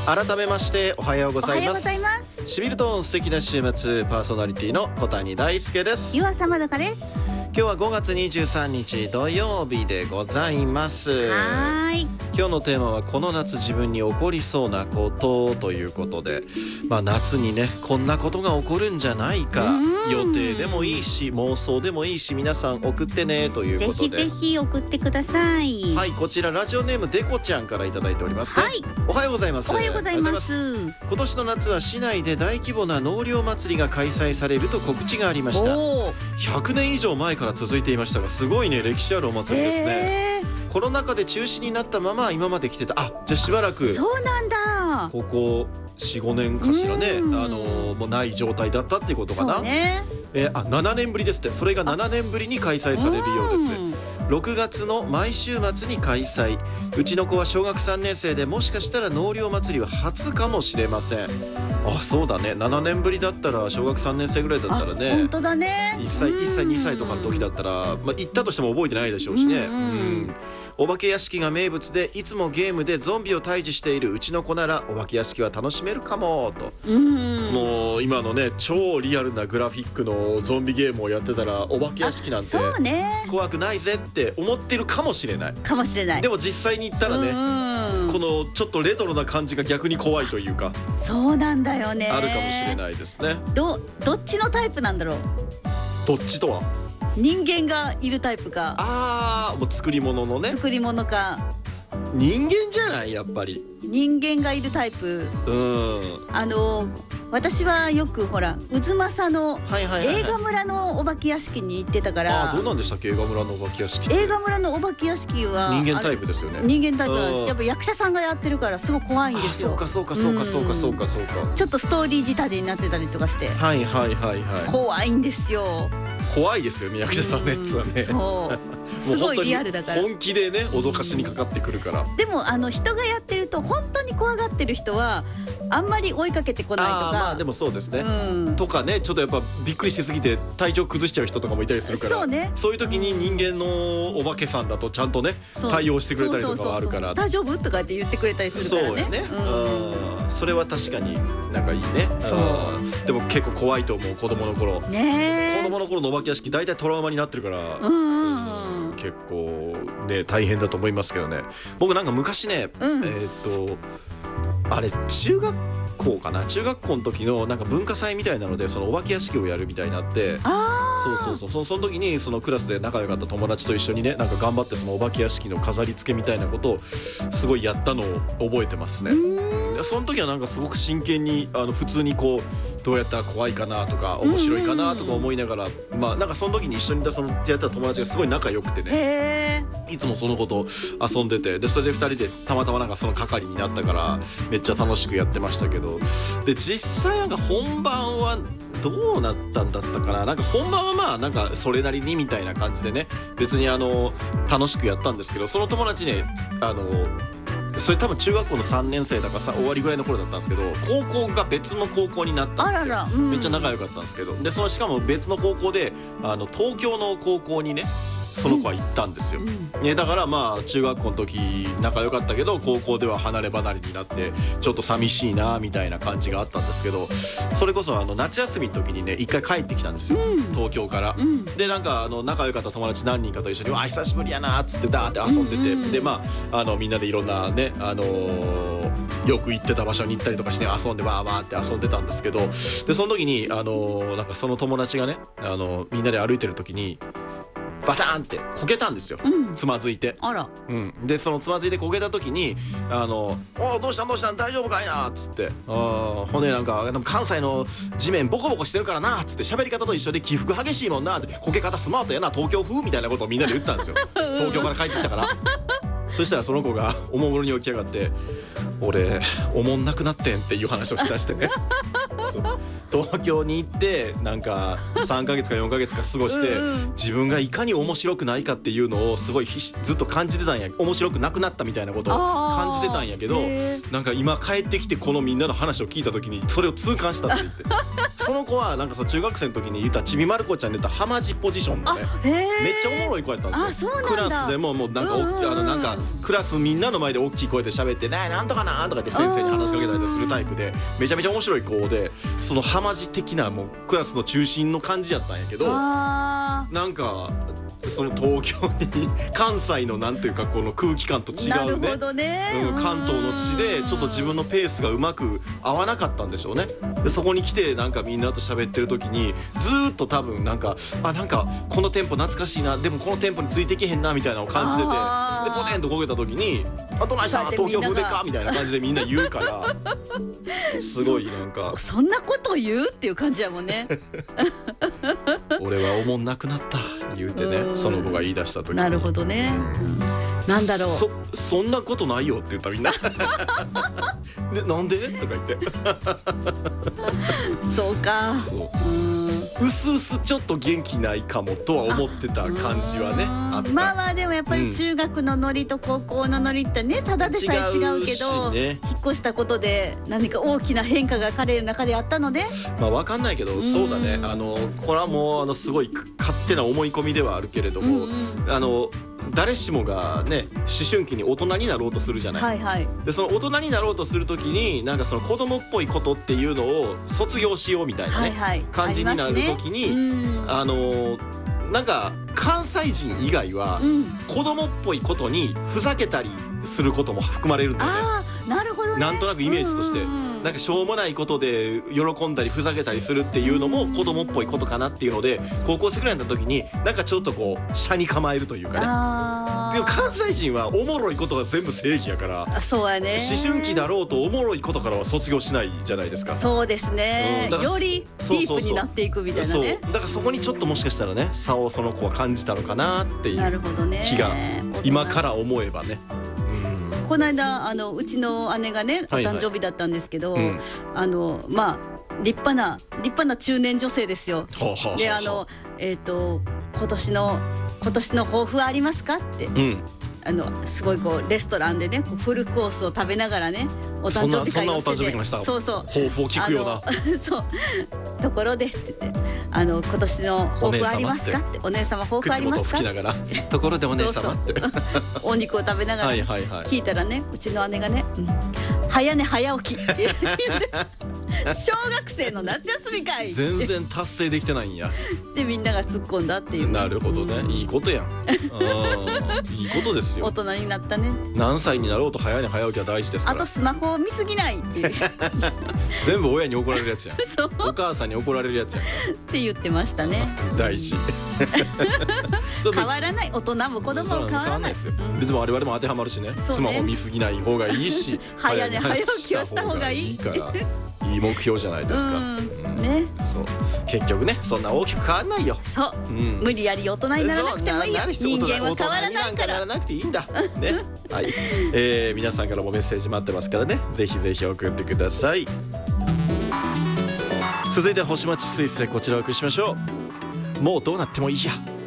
改めましておはようございます。 おはようございます。 しびるとん素敵な週末、パーソナリティの小谷大輔です。 湯浅まどかです。 今日は5月23日土曜日でございます。 はい。 今日のテーマはこの夏自分に起こりそうなことということで、夏にねこんなことが起こるんじゃないか、予定でもいいし妄想でもいいし、皆さん送ってねということで、 ぜひぜひ送ってください。 はい、こちらラジオネームでこちゃんからいただいておりますね。 はい、 おはようございます。 おはようございます。 今年の夏は市内で大規模な納涼祭りが開催されると告知がありました。100年以上前から続いていましたが、すごいね、歴史あるお祭りですね。コロナ禍で中止になったまま今まで来てた。じゃあしばらくそうなんだ、 ここ 4,5 年かしらね、もうない状態だったっていうことかな。 そうね。 7年ぶりですって。それが7年ぶりに開催されるようです。6月の毎週末に開催。うちの子は小学3年生で、もしかしたら納涼祭りは初かもしれません。そうだね、7年ぶりだったら小学3年生ぐらいだったらね、 本当だね。 1歳2歳とかの時だったら、行ったとしても覚えてないでしょうしね。お化け屋敷が名物で、いつもゲームでゾンビを退治しているうちの子ならお化け屋敷は楽しめるかもと。もう今のね超リアルなグラフィックのゾンビゲームをやってたら、お化け屋敷なんて怖くないぜって思ってるかもしれない。でも実際に行ったらね、このちょっとレトロな感じが逆に怖いというか、 そうなんだよね、 あるかもしれないですね。 どっちのタイプなんだろう。 どっちとは、 人間がいるタイプか、 もう作り物のね、 作り物か。 人間じゃない、やっぱり人間がいるタイプ。私はよくほら渦政の映画村のお化け屋敷に行ってたから。 どうなんでしたっけ、映画村のお化け屋敷って。 映画村のお化け屋敷は人間タイプですよね。 人間タイプはやっぱ役者さんがやってるからすごく怖いんですよ。 そうか。ちょっとストーリー仕立てになってたりとかして、怖いんですよ。 怖いですよね、役者さんのやつはね。 すごいリアルだから、 本気でね脅かしにかかってくるから。 でも人がやってると本当に怖がってる人はあんまり追いかけてこないとか。 でもそうですね、とかね、ちょっとやっぱびっくりしすぎて体調崩しちゃう人とかもいたりするから、そういう時に人間のお化けさんだとちゃんとね対応してくれたりとかはあるから、 大丈夫とかって言ってくれたりするからね。 それは確かになんかいいね。でも結構怖いと思う、子供の頃。子供の頃のお化け屋敷大体トラウマになってるから、結構ね大変だと思いますけどね。僕なんか昔ね、あれ中学校かな、中学校の時のなんか文化祭みたいなので、そのお化け屋敷をやるみたいになって、その時にそのクラスで仲良かった友達と一緒にね、なんか頑張ってそのお化け屋敷の飾り付けみたいなことをすごいやったのを覚えてますね。その時はなんかすごく真剣に普通にこうどうやったら怖いかなとか面白いかなとか思いながら、なんかその時に一緒にやった友達がすごい仲良くてね、いつもその子と遊んでて、でそれで2人でたまたまなんかその係になったからめっちゃ楽しくやってましたけど、で実際なんか本番はどうなったんだったかな。なんか本番はなんかそれなりにみたいな感じでね、別に楽しくやったんですけど、その友達ねそれ多分中学校の3年生だから終わりぐらいの頃だったんですけど、高校が別の高校になったんですよ。めっちゃ仲良かったんですけど、でしかも別の高校で東京の高校にねその子は行ったんですよ。だから中学校の時仲良かったけど、高校では離れ離れになってちょっと寂しいなみたいな感じがあったんですけど、それこそ夏休みの時にね一回帰ってきたんですよ、東京から。でなんか仲良かった友達何人かと一緒に久しぶりやなっつってダーって遊んでて、でみんなでいろんなねよく行ってた場所に行ったりとかして遊んでわーって遊んでたんですけど、でその時になんかその友達がねみんなで歩いてる時にバターンってこけたんですよ、つまずいて。でそのつまずいてこけた時にどうしたん大丈夫かいなっつって、ほんでなんか関西の地面ボコボコしてるからなっつって、喋り方と一緒で起伏激しいもんなって、こけ方スマートやな東京風みたいなことをみんなで言ったんですよ東京から帰ってきたからそしたらその子がおもむろに起き上がって、俺おもんなくなってんっていう話をしだしてねそう東京に行ってなんか3ヶ月か4ヶ月か過ごして自分がいかに面白くないかっていうのをすごいずっと感じてたんや。面白くなくなったみたいなことを感じてたんやけど、なんか今帰ってきてこのみんなの話を聞いた時にそれを痛感したって言ってその子はなんか中学生の時に言ったちびまる子ちゃんで言ったハマジポジションのねめっちゃおもろい子やったんですよ。クラスでももうなんかなんかクラスみんなの前で大きい声で喋ってねなんとかなとか言って先生に話しかけたりするタイプでめちゃめちゃ面白い子で、そのハマジ的なもうクラスの中心の感じやったんやけど、なんかその東京に関西のなんていうかこの空気感と違うね、関東の地でちょっと自分のペースがうまく合わなかったんでしょうね。でそこに来てなんかみんなと喋ってる時にずーっと多分なんかなんかこのテンポ懐かしいな、でもこのテンポについていけへんなみたいなのを感じてて、でポテンとこけた時に「どないしたん東京風でか?」みたいな感じでみんな言うからすごいなんかそんなこと言うっていう感じやもんね俺はおもんなくなった言うてね、その子が言い出した時に。 なるほどね、なんだろうそんなことないよって言ったみんなでなんでとか言ってそうか、 うすうすちょっと元気ないかもとは思ってた感じはねあった。 まあでもやっぱり中学のノリと高校のノリってねただでさえ違うけど引っ越したことで何か大きな変化が彼の中であったので、 まあ分かんないけどそうだね、これはもうすごい勝手な思い込みではあるけれども、誰しもがね思春期に大人になろうとするじゃない、でその大人になろうとする時になんかその子供っぽいことっていうのを卒業しようみたいなね、感じになる時になんか関西人以外は子供っぽいことにふざけたりすることも含まれるんだよね。 なるほどね。 なんとなくイメージとしてなんかしょうもないことで喜んだりふざけたりするっていうのも子供っぽいことかなっていうので、高校生ぐらいになった時になんかちょっとこう車に構えるというかね。でも関西人はおもろいことが全部正義やから、 そうやね、 思春期だろうとおもろいことからは卒業しないじゃないですか。 そうですね、よりディープになっていくみたいなね。 だからそこにちょっともしかしたらね差をその子は感じたのかなっていう気が今から思えばね。 この間うちの姉がねお誕生日だったんですけど、まあ立派な中年女性ですよ。で今年の抱負はありますかって、すごいこうレストランでねフルコースを食べながらねお誕生日会をしてて、そうそう抱負を聞くようなそうところでって言って今年の抱負ありますかって、お姉様抱負ありますかってところでお姉様ってお肉を食べながら聞いたらね、うちの姉がね早寝早起きって言って小学生の夏休み会全然達成できてないんやでみんなが突っ込んだっていう。 なるほどね、いいことやんいいことですよ。 大人になったね。 何歳になろうと早寝早起きは大事ですから。 あとスマホを見すぎないっていう全部親に怒られるやつやんお母さんに怒られるやつやんって言ってましたね。 大事変わらない、大人も子供も変わらないですよ。 別に我々も当てはまるしね、スマホ見すぎない方がいいし早寝早起きはした方がいいからいい目標じゃないですか。 ね、 そう結局ねそんな大きく変わんないよ。 そう、無理やり大人にならなくてもいいよ。人間は変わらないから。 ならなくていいんだねはい、皆さんからもメッセージ待ってますからね、ぜひぜひ送ってください。続いて星町スイスへこちらをお送りしましょう。もうどうなってもいいや。